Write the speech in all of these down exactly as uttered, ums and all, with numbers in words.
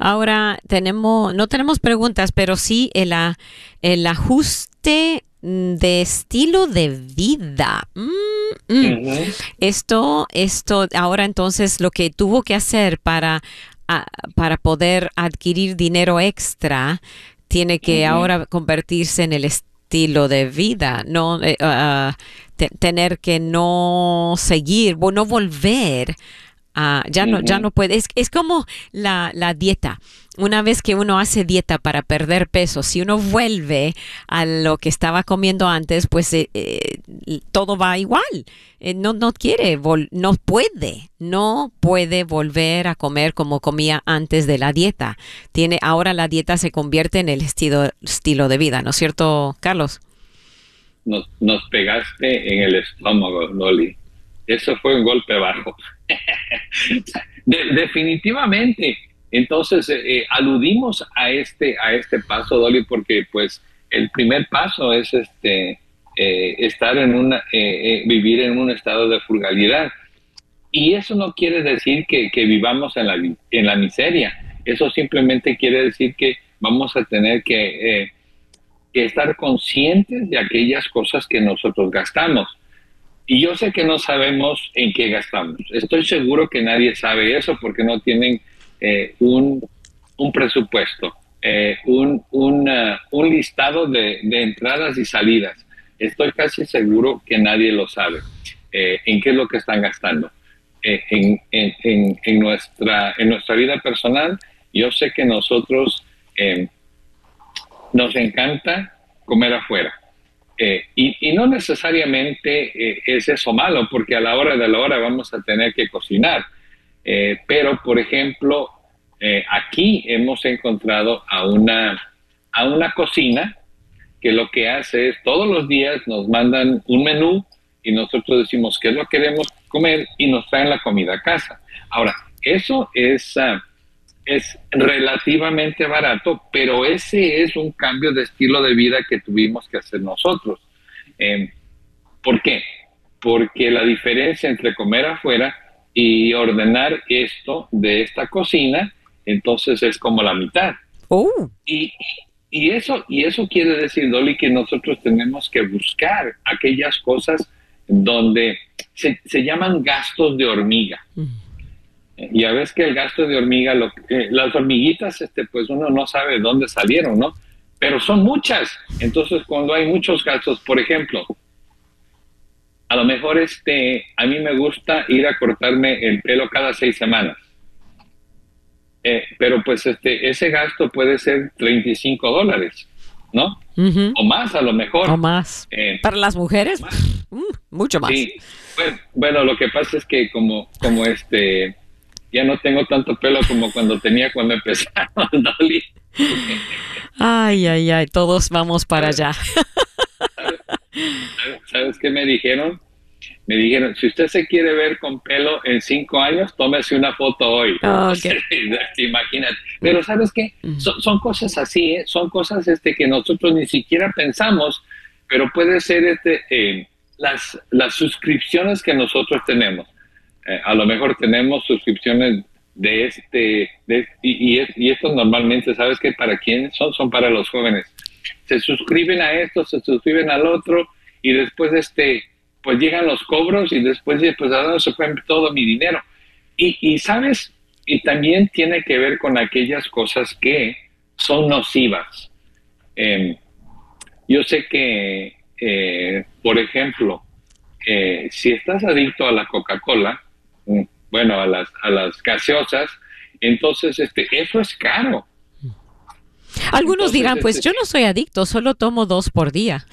Ahora tenemos, no tenemos preguntas, pero sí el, a- el ajuste mm, de estilo de vida. Mm, mm. Ujú, Esto, esto, ahora entonces lo que tuvo que hacer para, ah, para poder adquirir dinero extra, tiene que ujú, ahora convertirse en el estilo de vida, no Eh, ah, te- tener que no seguir, vo- no volver. Ah, ya no, ya ujú. no puede. Es, es como la, la dieta. Una vez que uno hace dieta para perder peso, si uno vuelve a lo que estaba comiendo antes, pues eh, eh, todo va igual. Eh, no, no quiere, vol- no puede, no puede volver a comer como comía antes de la dieta. Tiene, ahora la dieta se convierte en el estilo, estilo de vida, ¿no es cierto, Carlos? Nos, nos pegaste en el estómago, Dolly. Eso fue un golpe bajo. De- definitivamente. Entonces, eh, eh, aludimos a este, a este paso, Dolly, porque pues el primer paso es este, eh, estar en una, eh, eh, vivir en un estado de frugalidad. Y eso no quiere decir que, que vivamos en la, en la miseria. Eso simplemente quiere decir que vamos a tener que, eh, que estar conscientes de aquellas cosas que nosotros gastamos. Y yo sé que no sabemos en qué gastamos. Estoy seguro que nadie sabe eso porque no tienen eh, un, un presupuesto, eh, un, una- un listado de, de entradas y salidas. Estoy casi seguro que nadie lo sabe eh, en qué es lo que están gastando. Eh, en, en- en- en nuestra, en nuestra vida personal, yo sé que nosotros eh, nos encanta comer afuera. Eh, y, y no necesariamente eh, es eso malo, porque a la hora de la hora vamos a tener que cocinar. Eh, pero, por ejemplo, eh, aquí hemos encontrado a una, a una cocina que lo que hace es todos los días nos mandan un menú y nosotros decimos qué es lo que queremos comer y nos traen la comida a casa. Ahora, eso es, uh, es relativamente barato, pero ese es un cambio de estilo de vida que tuvimos que hacer nosotros. Eh, ¿Por qué? Porque la diferencia entre comer afuera y ordenar esto de esta cocina, entonces es como la mitad. Oh, Y, y, eso, y eso quiere decir, Dolly, que nosotros tenemos que buscar aquellas cosas donde se, se llaman gastos de hormiga. Ya ves que el gasto de hormiga, lo, eh, las hormiguitas, este, pues uno no sabe de dónde salieron, ¿no? Pero son muchas. Entonces, cuando hay muchos gastos, por ejemplo, a lo mejor este, a mí me gusta ir a cortarme el pelo cada seis semanas. Eh, pero pues este, ese gasto puede ser treinta y cinco dólares, ¿no? ujú. O más a lo O mejor. más. Eh, Para las o mujeres, más. pf, mm, mucho más. Sí. Bueno, bueno, lo que pasa es que como, como este, ya no tengo tanto pelo como cuando tenía cuando empezamos, Dolly. Ay, ay, ay, todos vamos para ¿Sabes, allá. sabes, sabes, sabes qué me dijeron? Me dijeron, si usted se quiere ver con pelo en cinco años, tómese una foto hoy. Ok. Entonces, imagínate. Pero ¿sabes qué? Son, son cosas así, ¿eh? Son cosas este, que nosotros ni siquiera pensamos, pero puede ser este, eh, las, las suscripciones que nosotros tenemos. Eh, a lo mejor tenemos suscripciones de este, de, y, y, y esto normalmente, ¿sabes qué? ¿Para quién son? Son para los jóvenes. Se suscriben a esto, se suscriben al otro, y después este pues llegan los cobros y después pues a dónde se fue todo mi dinero. Y, y sabes, y también tiene que ver con aquellas cosas que son nocivas. Eh, yo sé que, eh, por ejemplo, eh, si estás adicto a la Coca-Cola, mm, bueno, a las, a las gaseosas, entonces este, eso es caro. Algunos Entonces, dirán, pues este, yo no soy adicto, solo tomo dos por día.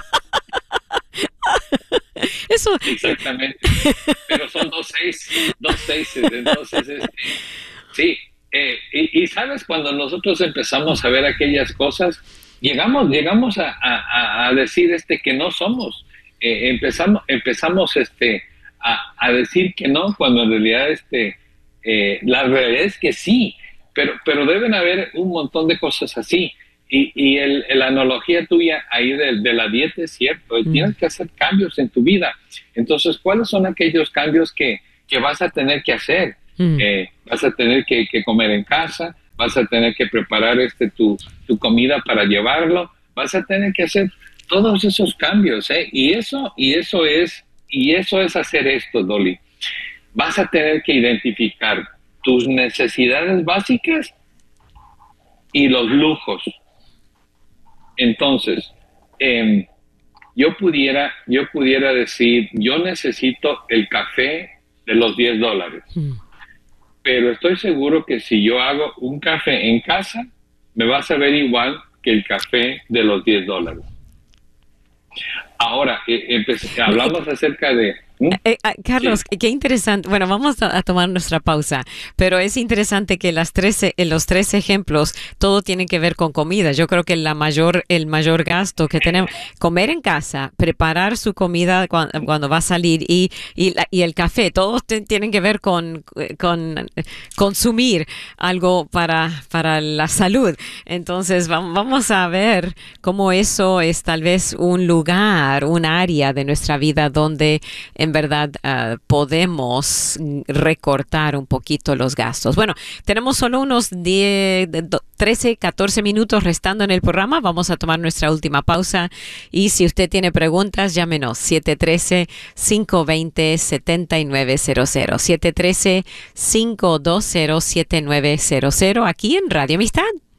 Eso, eh, exactamente, pero son dos seis, dos seises, entonces, este, sí, eh, y, y, sabes, cuando nosotros empezamos a ver aquellas cosas, llegamos, llegamos a, a, a decir este, que no somos, eh, empezamos, empezamos este, a, a, decir que no, cuando en realidad este, eh, la realidad es que sí, pero, pero deben haber un montón de cosas así. Y, y el, la analogía tuya ahí de, de la dieta es cierto, mm, tienes que hacer cambios en tu vida. Entonces, ¿cuáles son aquellos cambios que, que vas a tener que hacer? mm, Eh, vas a tener que, que comer en casa, vas a tener que preparar este tu, tu comida para llevarlo, vas a tener que hacer todos esos cambios, ¿eh? Y eso, y eso es, y eso es hacer esto, Dolly. Vas a tener que identificar tus necesidades básicas y los lujos. Entonces, eh, yo pudiera, yo pudiera decir, yo necesito el café de los diez dólares. Mm. Pero estoy seguro que si yo hago un café en casa, me va a saber igual que el café de los diez dólares. Ahora, eh, hablamos acerca de... ¿Mm? Eh, eh, Carlos, sí. Qué interesante. Bueno, vamos a, a tomar nuestra pausa, pero es interesante que las tres, eh, los tres ejemplos, todo tiene que ver con comida. Yo creo que la mayor, el mayor gasto que tenemos, comer en casa, preparar su comida cuando, cuando va a salir y, y, la, y el café, todos te, tienen que ver con, con consumir algo para, para la salud. Entonces, vamos, vamos a ver cómo eso es tal vez un lugar, un área de nuestra vida donde en verdad uh, podemos recortar un poquito los gastos. Bueno, tenemos solo unos diez, trece, catorce minutos restando en el programa. Vamos a tomar nuestra última pausa y si usted tiene preguntas, llámenos siete uno tres, cinco dos cero, siete nueve cero cero, siete uno tres, cinco dos cero, siete nueve cero cero aquí en Radio Amistad.